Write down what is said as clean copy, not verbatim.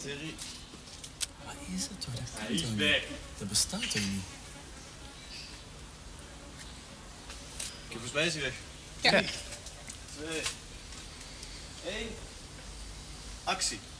serie. Wat is het toch? Dat kan Hij is toch weg. niet? Dat bestaat toch niet? Kijk, volgens mij is hij weg. Ja. 2, 1, actie.